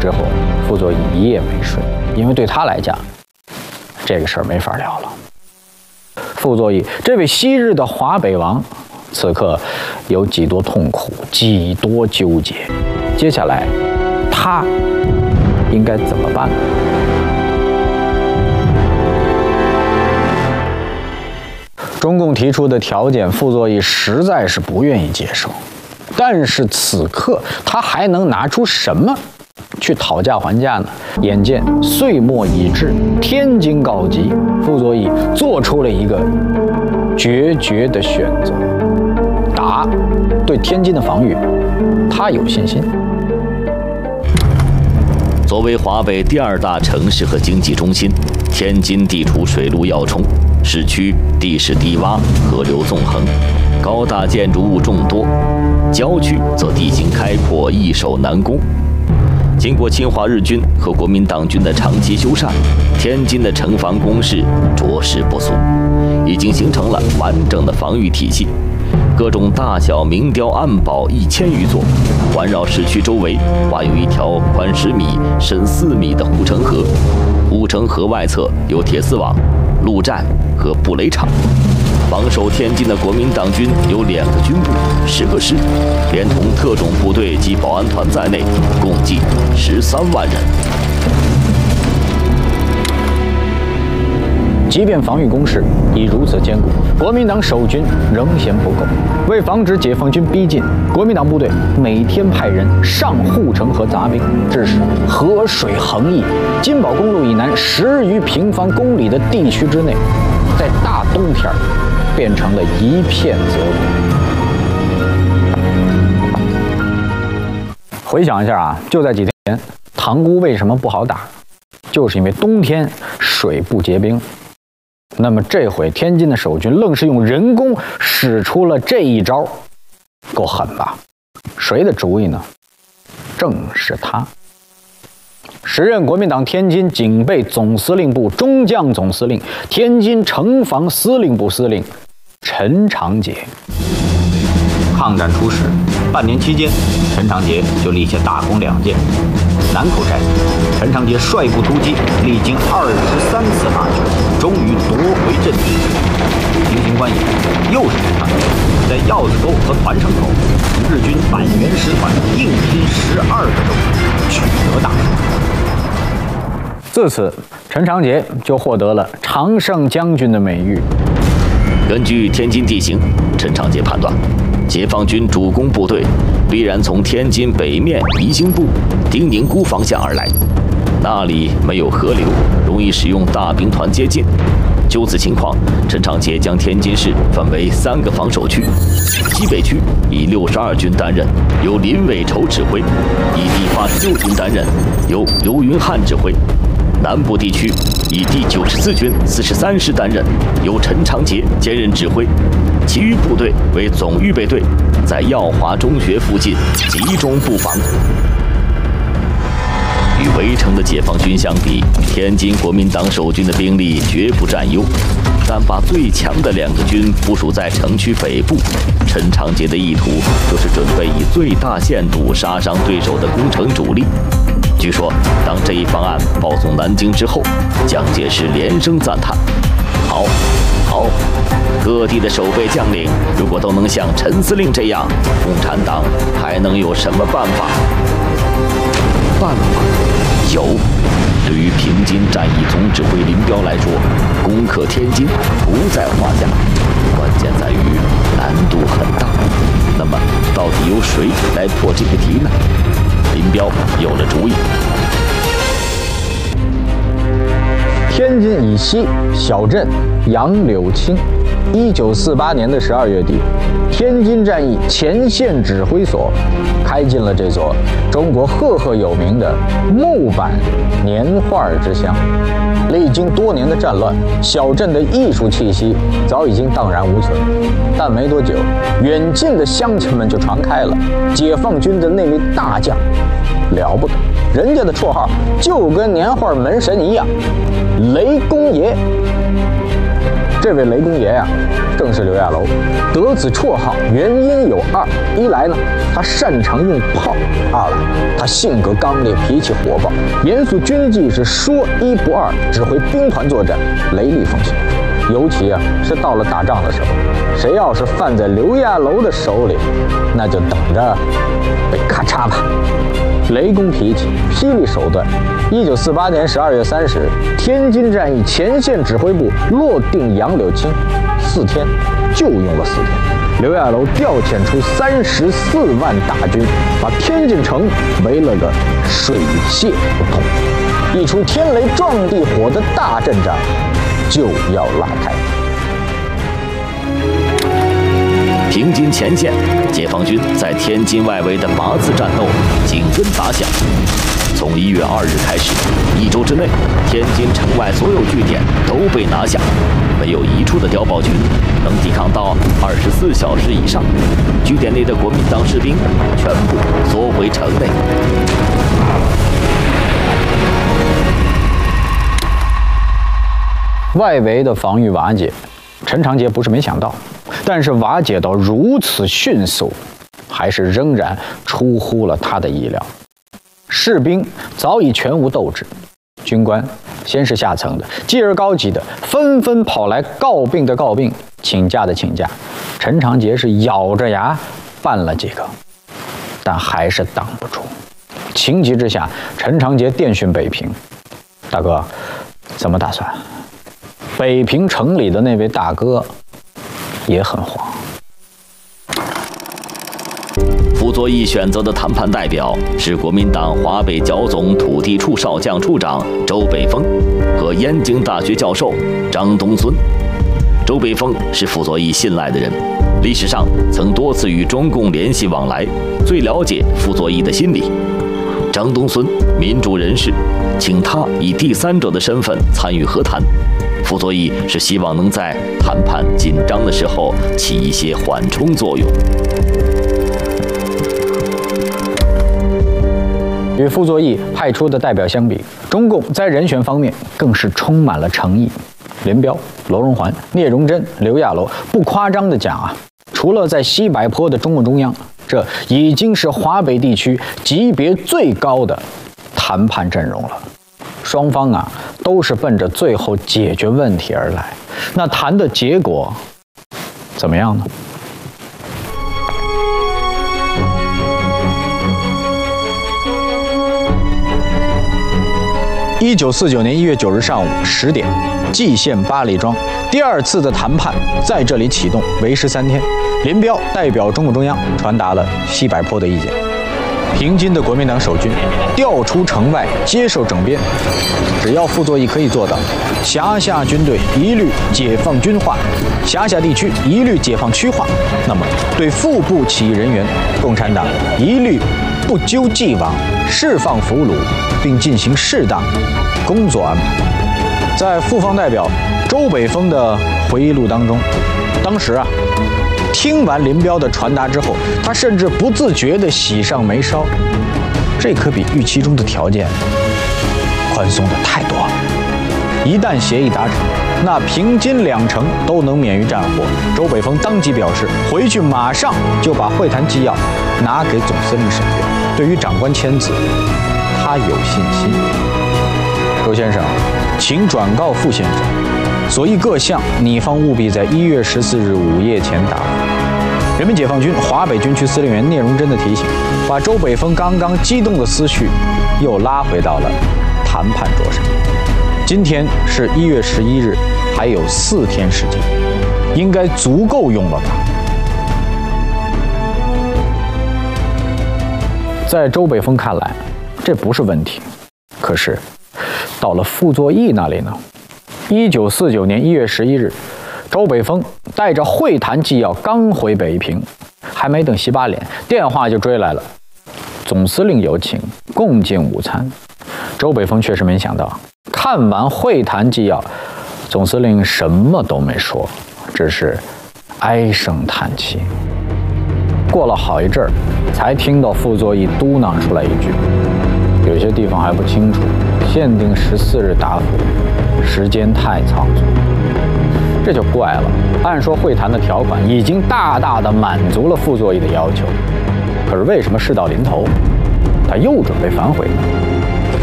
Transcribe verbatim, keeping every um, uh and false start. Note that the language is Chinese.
之后，傅作义一夜没睡，因为对他来讲，这个事儿没法聊了。傅作义这位昔日的华北王，此刻有几多痛苦，几多纠结。接下来，他应该怎么办呢？中共提出的条件，傅作义实在是不愿意接受。但是此刻他还能拿出什么去讨价还价呢？眼见岁末已至，天津告急，傅作义做出了一个决绝的选择。打，对天津的防御，他有信心。 作为华北第二大城市和经济中心，天津地处水陆要冲，市区地势低洼，河流纵横，高大建筑物众多；郊区则地形开阔，易守难攻。经过侵华日军和国民党军的长期修缮，天津的城防工事着实不俗，已经形成了完整的防御体系。各种大小明雕暗堡一千余座，环绕市区周围画有一条宽十米、深四米的护城河。护城河外侧有铁丝网、陆战和布雷场。防守天津的国民党军有两个军部、十个师，连同特种部队及保安团在内，共计十三万人。 即便防御工事已如此坚固，国民党守军仍嫌不够。为防止解放军逼近，国民党部队每天派人上护城河杂兵，致使河水横溢。金宝公路以南十余平方公里的地区之内，在大冬天变成了一片泽国。回想一下啊，就在几天前，塘沽为什么不好打？就是因为冬天水不结冰。那么这回天津的守军愣是用人工使出了这一招，够狠吧？谁的主意呢？正是他。时任国民党天津警备总司令部中将总司令、天津城防司令部司令陈长捷。抗战初始，半年期间，陈长捷就立下大功两件。南口战役，陈长捷率部突击，历经二十三次大军，终于夺回阵地。平型关以又是陈长捷在鹞子沟和团城口，日军板垣师团硬拼十二个钟头，取得大胜。自此，陈长捷就获得了常胜将军的美誉。 根据天津地形，陈长捷判断，解放军主攻部队必然从天津北面宜兴部、丁宁沽方向而来，那里没有河流，容易使用大兵团接近。就此情况，陈长捷将天津市分为三个防守区，西北区以六十二军担任，由林伟筹指挥；以第八十六军担任，由刘云汉指挥；南部地区以第九十四军四十三师担任，由陈长捷兼任指挥。其余部队为总预备队，在耀华中学附近集中布防。与围城的解放军相比，天津国民党守军的兵力绝不占优，但把最强的两个军部署在城区北部，陈长捷的意图就是准备以最大限度杀伤对手的攻城主力。据说，当这一方案报送南京之后，蒋介石连声赞叹：“好，好！各地的守备将领如果都能像陈司令这样，共产党还能有什么办法？”办法有。对于平津战役总指挥林彪来说，攻克天津不在话下，关键在于难度很大。那么，到底由谁来破这个题呢？林彪有了主意。 天津以西小镇杨柳青，一九四八年的十二月底，天津战役前线指挥所开进了这座中国赫赫有名的木板年画之乡。历经多年的战乱，小镇的艺术气息早已经荡然无存。但没多久，远近的乡亲们就传开了，解放军的那位大将了不得，人家的绰号就跟年画门神一样，雷公爷。 这位雷公爷呀、啊，正是刘亚楼。得此绰号原因有二：一来呢，他擅长用炮；二来，他性格刚烈，脾气火爆，严肃军纪是说一不二，指挥兵团作战雷厉风行。尤其啊，是到了打仗的时候，谁要是犯在刘亚楼的手里，那就等着被咔嚓吧。雷公脾气，霹雳手段。一九四八年十二月三十日，天津战役前线指挥部落定杨柳青，四天就用了四天。刘亚楼调遣出三十四万大军，把天津城围了个水泄不通。一出天雷撞地火的大阵仗就要拉开。 平津前线，解放军在天津外围的八次战斗紧跟打响。从一月二日开始，一周之内，天津城外所有据点都被拿下，没有一处的碉堡群能抵抗到二十四小时以上。据点内的国民党士兵全部缩回城内。 外围的防御瓦解，陈长捷不是没想到，但是瓦解到如此迅速，还是仍然出乎了他的意料。士兵早已全无斗志，军官先是下层的，继而高级的，纷纷跑来告病的告病，请假的请假。陈长捷是咬着牙办了几个，但还是挡不住。情急之下，陈长捷电讯北平：“大哥，怎么打算？”北平城里的那位大哥也很慌。 傅作义选择的谈判代表是国民党华北剿总土地处少将处长周北峰和燕京大学教授张东孙。周北峰是傅作义信赖的人，历史上曾多次与中共联系往来，最了解傅作义的心理。张东孙民主人士，请他以第三者的身份参与和谈。傅作义是希望能在谈判紧张的时候起一些缓冲作用。 与傅作义派出的代表相比，中共在人选方面更是充满了诚意。林彪、罗荣桓、聂荣臻、刘亚楼，不夸张地讲啊，除了在西柏坡的中共中央，这已经是华北地区级别最高的谈判阵容了。双方啊都是奔着最后解决问题而来，那谈的结果怎么样呢？一九四九年一月九日上午十点，蓟县八里庄第二次的谈判在这里启动，为时三天。林彪代表中共中央传达了西柏坡的意见。平津的国民党守军调出城外接受整编，只要傅作义可以做到，辖下军队一律解放军化，辖下地区一律解放区化，那么对腹部起义人员，共产党一律不究既往，释放俘虏，并进行适当工作安排。在傅方代表周北峰的回忆录当中，当时啊。听完林彪的传达之后，他甚至不自觉地喜上眉梢，这可比预期中的条件宽松的太多了。一旦协议达成，那平津两城都能免于战火。周北峰当即表示，回去马上就把会谈纪要拿给总司令审阅。对于长官签字，他有信心。周先生，请转告傅先生，所议各项，你方务必在一月十四日午夜前答复。人民解放军华北军区司令员聂荣臻的提醒，把周北峰刚刚激动的思绪又拉回到了谈判桌上。今天是一月十一日，还有四天时间，应该足够用了吧？在周北峰看来，这不是问题。可是，到了傅作义那里呢？一九四九年一月十一日，周北峰带着会谈纪要刚回北平，还没等洗把脸，电话就追来了。总司令有请，共进午餐。周北峰确实没想到，看完会谈纪要，总司令什么都没说，只是唉声叹气。过了好一阵儿，才听到傅作义嘟囔出来一句：“有些地方还不清楚，限定十四日答复，时间太仓促。” 这就怪了。按说会谈的条款已经大大的满足了傅作义的要求，可是为什么事到临头，他又准备反悔呢？